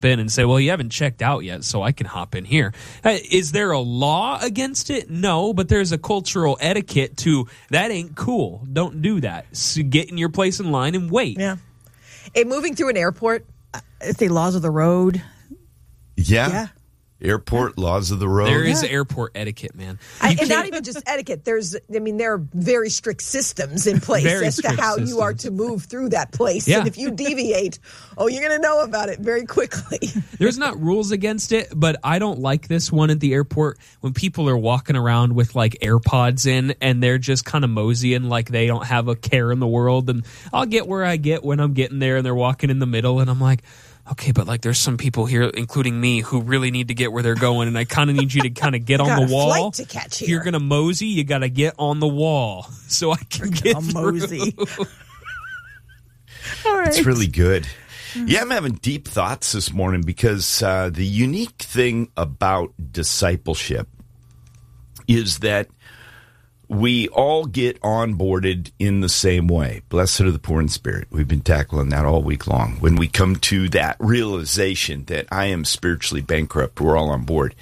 in and say, well, you haven't checked out yet, so I can hop in here. Is there a law against it? No, but there's a cultural etiquette to that ain't cool. Don't do that. So get in your place in line and wait. Yeah. Hey, moving through an airport, it's the laws of the road. Yeah. Airport laws of the road. There is airport etiquette, man. And not even just etiquette. There are very strict systems in place as to how you are to move through that place. Yeah. And if you deviate, you're going to know about it very quickly. There's not rules against it, but I don't like this one at the airport when people are walking around with like AirPods in and they're just kind of moseying like they don't have a care in the world. And I'll get where I get when I'm getting there and they're walking in the middle and I'm like, okay, but like there's some people here, including me, who really need to get where they're going, and I kind of need you to kind of get on the wall. Flight to catch here. If you're going to mosey, you got to get on the wall so I can get through. Mosey. All right. It's really good. Yeah, I'm having deep thoughts this morning because the unique thing about discipleship is that we all get onboarded in the same way. Blessed are the poor in spirit. We've been tackling that all week long. When we come to that realization that I am spiritually bankrupt, we're all on board.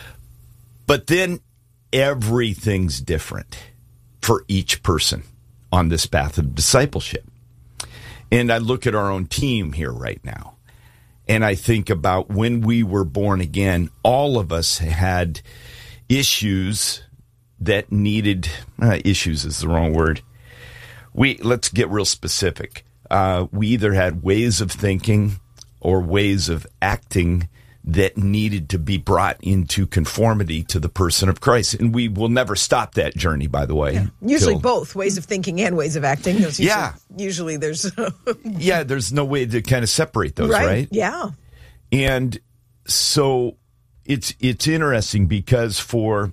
But then everything's different for each person on this path of discipleship. And I look at our own team here right now, and I think about when we were born again, all of us had issues that needed issues is the wrong word. Let's get real specific. We either had ways of thinking or ways of acting that needed to be brought into conformity to the person of Christ. And we will never stop that journey, by the way. Yeah. Usually both ways of thinking and ways of acting. Usually there's... there's no way to kind of separate those, right? Yeah. And so it's interesting because for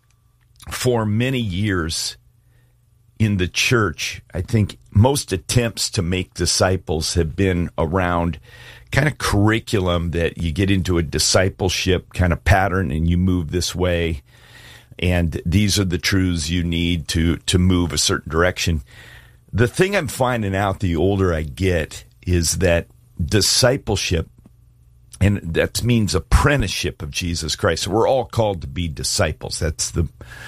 many years in the church, I think most attempts to make disciples have been around kind of curriculum that you get into a discipleship kind of pattern and you move this way. And these are the truths you need to move a certain direction. The thing I'm finding out the older I get is that discipleship, and that means apprenticeship of Jesus Christ. So we're all called to be disciples. That's the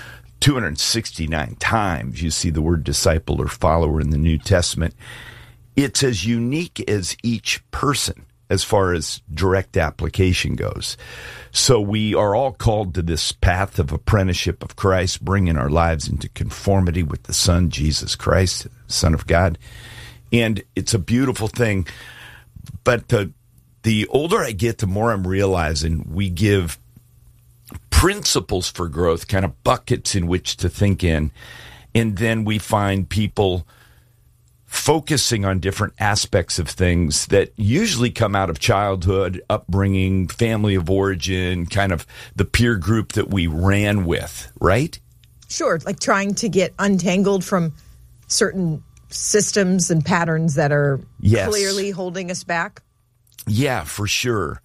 269 times you see the word disciple or follower in the New Testament. It's as unique as each person as far as direct application goes. So we are all called to this path of apprenticeship of Christ, bringing our lives into conformity with the Son, Jesus Christ, Son of God. And it's a beautiful thing. But the older I get, the more I'm realizing we give principles for growth, kind of buckets in which to think in. And then we find people focusing on different aspects of things that usually come out of childhood, upbringing, family of origin, kind of the peer group that we ran with, right? Sure, like trying to get untangled from certain systems and patterns that are clearly holding us back. Yeah, for sure.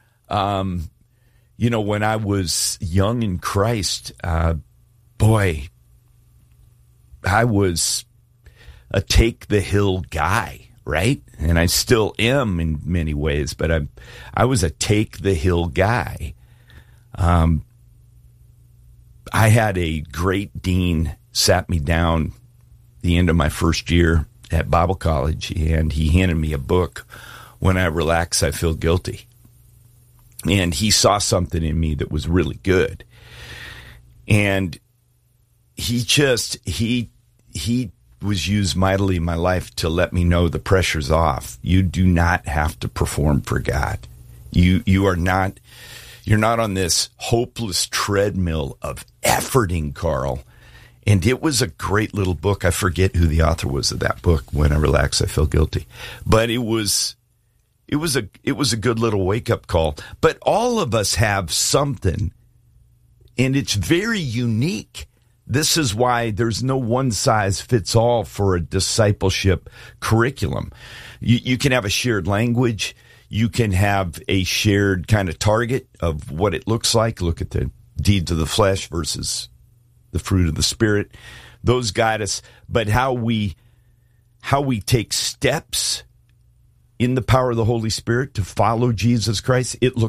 When I was young in Christ, I was a take-the-hill guy, right? And I still am in many ways, but I was a take-the-hill guy. I had a great dean sat me down the end of my first year at Bible college, and he handed me a book, When I Relax, I Feel Guilty. And he saw something in me that was really good. And he was used mightily in my life to let me know the pressure's off. You do not have to perform for God. You're not on this hopeless treadmill of efforting, Carl. And it was a great little book. I forget who the author was of that book, When I Relax, I Feel Guilty. But it was a good little wake-up call. But all of us have something, and it's very unique. This is why there's no one-size-fits-all for a discipleship curriculum. You can have a shared language. You can have a shared kind of target of what it looks like. Look at the deeds of the flesh versus the fruit of the Spirit. Those guide us. But how we take steps in the power of the Holy Spirit to follow Jesus Christ, it looks